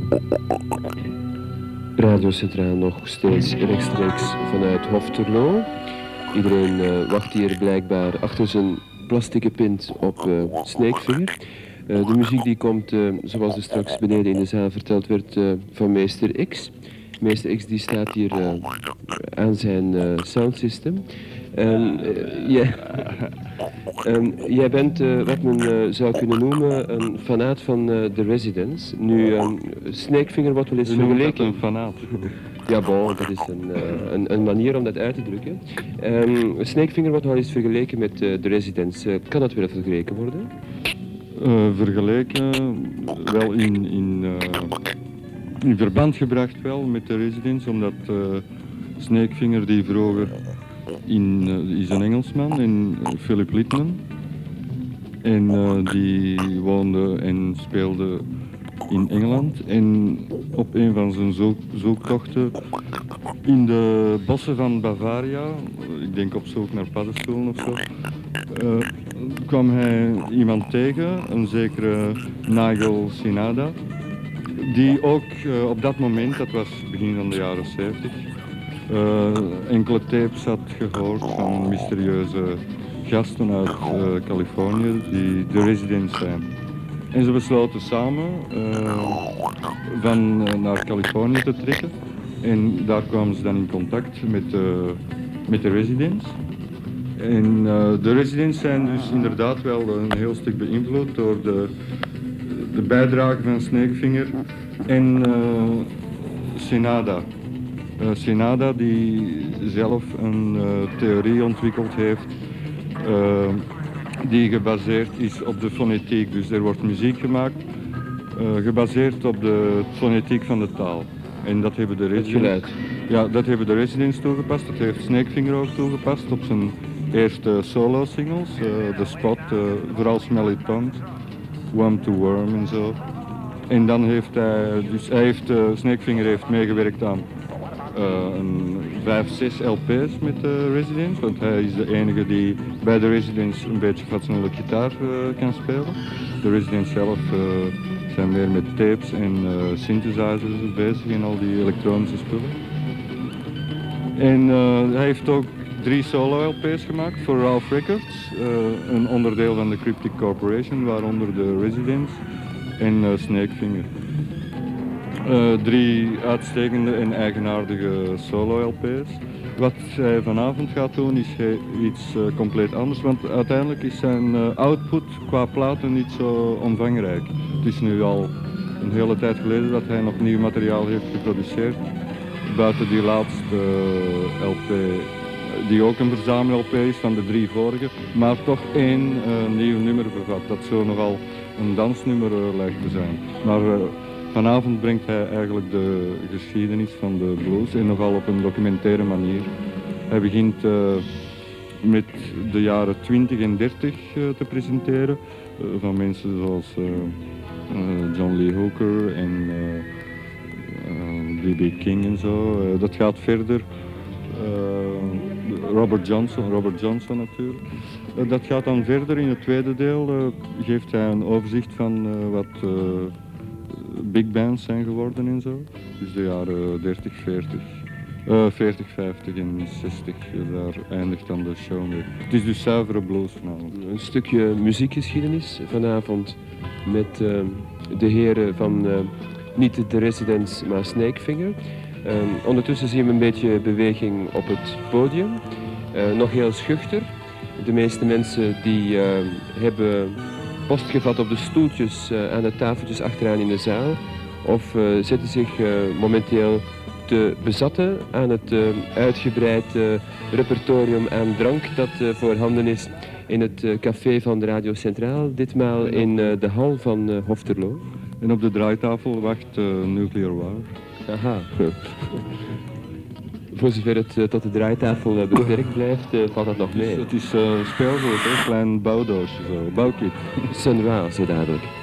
Radio Centraal nog steeds rechtstreeks vanuit Hofterlo. Iedereen wacht hier blijkbaar achter zijn plastieke pint op Sneekvinger. De muziek die komt, zoals er straks beneden in de zaal verteld werd, van meester X. Meester X die staat hier aan zijn soundsystem. Jij bent wat men zou kunnen noemen een fanaat van The Residents. Nu, Sneekvinger wordt wel eens vergeleken... een fanaat. Ja, bon, dat is een manier om dat uit te drukken. Sneekvinger wordt wel eens vergeleken met The Residents. Kan dat weer vergeleken worden? Vergeleken, wel in verband gebracht wel met The Residents, omdat Sneekvinger die vroeger is een Engelsman, en Philip Littman. En die woonde en speelde in Engeland. En op een van zijn zoektochten in de bossen van Bavaria, ik denk op zoek naar paddenstoelen of zo, kwam hij iemand tegen, een zekere Nigel Sinada, die ook op dat moment, dat was begin van de jaren 70, enkele tapes had gehoord van mysterieuze gasten uit Californië die The Residents zijn. En ze besloten samen naar Californië te trekken. En daar kwamen ze dan in contact met de Residents. En de Residents zijn dus inderdaad wel een heel stuk beïnvloed door de bijdrage van Sneekvinger en Sinada. Sinada die zelf een theorie ontwikkeld heeft die gebaseerd is op de fonetiek. Dus er wordt muziek gemaakt gebaseerd op de fonetiek van de taal. En dat hebben de Residents, dat hebben de Residents toegepast. Dat heeft Sneekvinger ook toegepast op zijn eerste solo-singles. The Spot, vooral Smelly Tongues, Worm to Worm en zo. En dan heeft Sneekvinger heeft meegewerkt aan 5-6 LP's met de Residents, want hij is de enige die bij de Residents een beetje fatsoenlijk gitaar kan spelen. De Residents zelf zijn meer met tapes en synthesizers bezig en al die elektronische spullen. En hij heeft ook 3 solo-LP's gemaakt voor Ralph Records, een onderdeel van de Cryptic Corporation, waaronder de Residents en Sneekvinger. 3 uitstekende en eigenaardige solo-LP's. Wat hij vanavond gaat doen is iets compleet anders, want uiteindelijk is zijn output qua platen niet zo omvangrijk. Het is nu al een hele tijd geleden dat hij nog nieuw materiaal heeft geproduceerd. Buiten die laatste LP, die ook een verzamel-LP is van de 3 vorige, maar toch 1 nieuw nummer bevat, dat zo nogal een dansnummer lijkt te zijn. Maar vanavond brengt hij eigenlijk de geschiedenis van de blues en nogal op een documentaire manier. Hij begint met de jaren 20 en 30 te presenteren van mensen zoals John Lee Hooker en B.B. King en zo. Dat gaat verder. Robert Johnson natuurlijk. Dat gaat dan verder in het tweede deel. Geeft hij een overzicht van wat big bands zijn geworden en zo. Dus de jaren 30, 40, 50 en 60, daar eindigt dan de show mee. Het is dus zuivere blues vanavond. Een stukje muziekgeschiedenis vanavond met de heren van niet de Residents, maar Sneekvinger. Ondertussen zien we een beetje beweging op het podium. Nog heel schuchter. De meeste mensen die hebben postgevat op de stoeltjes aan de tafeltjes achteraan in de zaal. Of zetten zich momenteel te bezatten aan het uitgebreid repertorium aan drank dat voorhanden is in het café van de Radio Centraal. Ditmaal in de hal van Hofterlo. En op de draaitafel wacht Nuclear War. Aha. Voor zover het tot de draaitafel beperkt blijft, valt dat nog mee. Het is speelgoed, een klein bouwdoosje, zo, bouwkit. Sun Ra, zo dadelijk.